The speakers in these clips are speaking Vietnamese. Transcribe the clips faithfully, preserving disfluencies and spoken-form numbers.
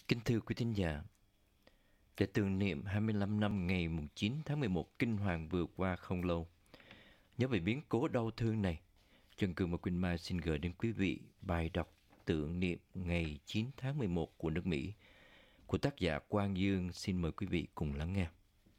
Kính thưa quý thính giả, để tưởng niệm hai mươi lăm năm ngày chín tháng mười một kinh hoàng vừa qua không lâu, nhớ về biến cố đau thương này, Trần Cường và Quỳnh Mai xin gửi đến quý vị bài đọc tưởng niệm ngày chín tháng mười một của nước Mỹ của tác giả Quang Dương. Xin mời quý vị cùng lắng nghe.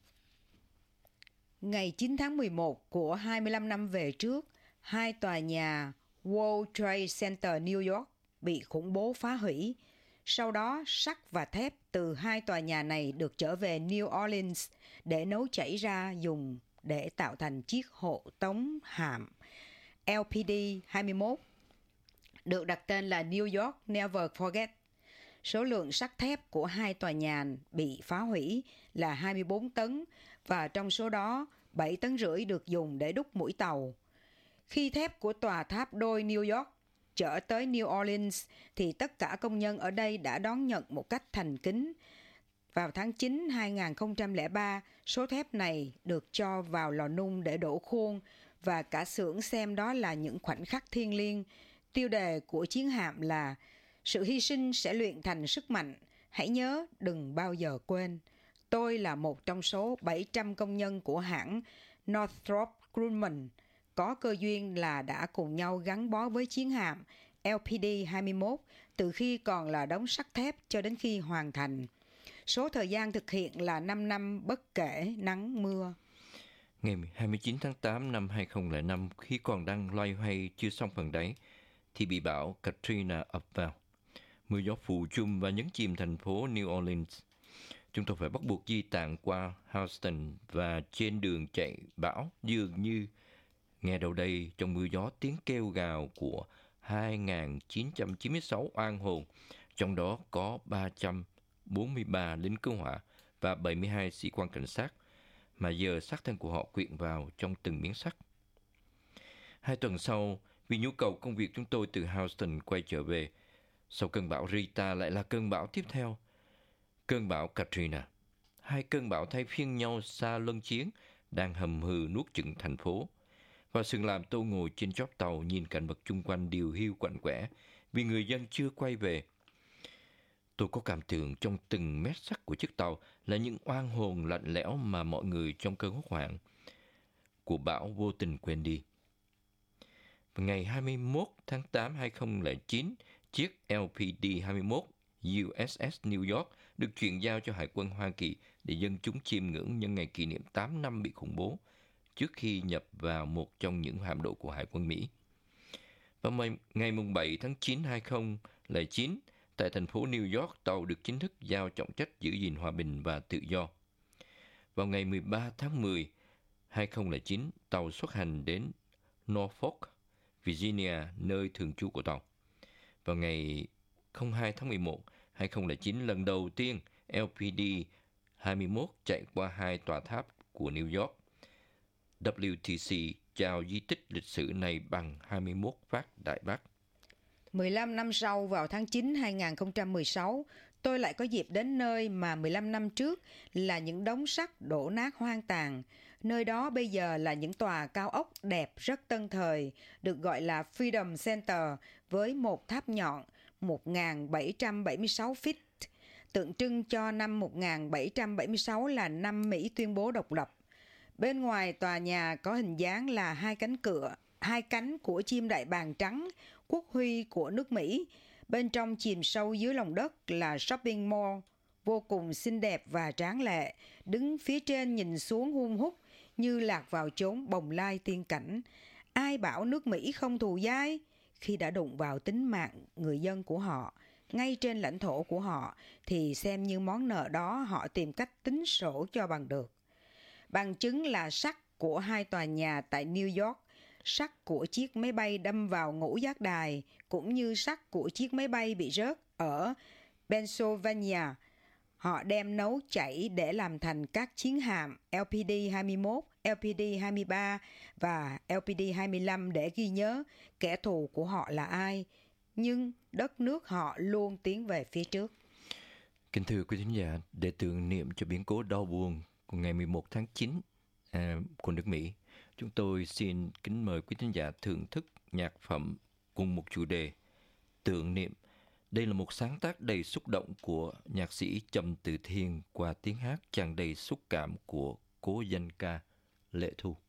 Ngày chín tháng mười một của hai mươi lăm năm về trước, hai tòa nhà World Trade Center New York bị khủng bố phá hủy. Sau đó, sắt và thép từ hai tòa nhà này được trở về New Orleans để nấu chảy ra dùng để tạo thành chiếc hộ tống hạm L P D hai mươi mốt, được đặt tên là New York Never Forget. Số lượng sắt thép của hai tòa nhà bị phá hủy là hai mươi bốn tấn, và trong số đó, bảy tấn rưỡi được dùng để đúc mũi tàu. Khi thép của tòa tháp đôi New York trở tới New Orleans, thì tất cả công nhân ở đây đã đón nhận một cách thành kính. Vào tháng chín năm hai nghìn không trăm lẻ ba, số thép này được cho vào lò nung để đổ khuôn, và cả xưởng xem đó là những khoảnh khắc thiêng liêng. Tiêu đề của chiến hạm là "Sự hy sinh sẽ luyện thành sức mạnh. Hãy nhớ, đừng bao giờ quên." Tôi là một trong số bảy trăm công nhân của hãng Northrop Grumman, có cơ duyên là đã cùng nhau gắn bó với chiến hạm L P D hai mươi mốt từ khi còn là đống sắt thép cho đến khi hoàn thành. Số thời gian thực hiện là năm năm bất kể nắng mưa. Ngày hai mươi chín tháng tám năm hai nghìn không trăm lẻ năm, khi còn đang loay hoay chưa xong phần đáy, thì bị bão Katrina ập vào. Mưa gió phù trùm và nhấn chìm thành phố New Orleans. Chúng tôi phải bắt buộc di tản qua Houston, và trên đường chạy bão dường như nghe đâu đây trong mưa gió tiếng kêu gào của hai nghìn chín trăm chín mươi sáu oan hồn, trong đó có ba trăm bốn mươi ba lính cứu hỏa và bảy mươi hai sĩ quan cảnh sát, mà giờ xác thân của họ quyện vào trong từng miếng sắt. Hai tuần sau, vì nhu cầu công việc, chúng tôi từ Houston quay trở về. Sau cơn bão Rita lại là cơn bão tiếp theo, cơn bão Katrina. Hai cơn bão thay phiên nhau xa luân chiến, đang hầm hừ nuốt chửng thành phố. Và sừng làm tôi ngồi trên chóp tàu nhìn cảnh vật chung quanh điều hiu quạnh quẽ vì người dân chưa quay về. Tôi có cảm tưởng trong từng mét sắt của chiếc tàu là những oan hồn lạnh lẽo mà mọi người trong cơn hốt hoảng của bão vô tình quên đi. Ngày hai mươi mốt tháng tám năm hai nghìn không trăm lẻ chín, chiếc L P D hai mươi mốt U S S New York được chuyển giao cho Hải quân Hoa Kỳ để dân chúng chiêm ngưỡng nhân ngày kỷ niệm tám năm bị khủng bố, trước khi nhập vào một trong những hạm đội của Hải quân Mỹ. Vào ngày bảy tháng chín năm hai nghìn không trăm lẻ chín, tại thành phố New York, tàu được chính thức giao trọng trách giữ gìn hòa bình và tự do. Vào ngày mười ba tháng mười năm hai nghìn không trăm lẻ chín, tàu xuất hành đến Norfolk, Virginia, nơi thường trú của tàu. Vào ngày không hai tháng mười một năm hai nghìn không trăm lẻ chín, lần đầu tiên L P D hai mươi mốt chạy qua hai tòa tháp của New York. W T C chào di tích lịch sử này bằng hai mươi mốt phát đại bác. mười lăm năm sau, vào tháng chín năm hai nghìn không trăm mười sáu, tôi lại có dịp đến nơi mà mười lăm năm trước là những đống sắt đổ nát hoang tàn. Nơi đó bây giờ là những tòa cao ốc đẹp rất tân thời, được gọi là Freedom Center, với một tháp nhọn một nghìn bảy trăm bảy mươi sáu feet, tượng trưng cho năm một nghìn bảy trăm bảy mươi sáu là năm Mỹ tuyên bố độc lập. Bên ngoài tòa nhà có hình dáng là hai cánh cửa, hai cánh của chim đại bàng trắng, quốc huy của nước Mỹ. Bên trong chìm sâu dưới lòng đất là shopping mall, vô cùng xinh đẹp và tráng lệ, đứng phía trên nhìn xuống hun hút như lạc vào chốn bồng lai tiên cảnh. Ai bảo nước Mỹ không thù dai khi đã đụng vào tính mạng người dân của họ, ngay trên lãnh thổ của họ, thì xem như món nợ đó họ tìm cách tính sổ cho bằng được. Bằng chứng là sắt của hai tòa nhà tại New York, sắt của chiếc máy bay đâm vào ngũ giác đài, cũng như sắt của chiếc máy bay bị rớt ở Pennsylvania. Họ đem nấu chảy để làm thành các chiến hạm L P D hai mươi mốt, L P D hai mươi ba và L P D hai mươi lăm để ghi nhớ kẻ thù của họ là ai. Nhưng đất nước họ luôn tiến về phía trước. Kính thưa quý thính giả, để tưởng niệm cho biến cố đau buồn của ngày mười một tháng chín à, của nước Mỹ, chúng tôi xin kính mời quý thính giả thưởng thức nhạc phẩm cùng một chủ đề tưởng niệm Đây là một sáng tác đầy xúc động của nhạc sĩ Trầm Từ Thiên qua tiếng hát tràn đầy xúc cảm của cố danh ca Lệ Thu.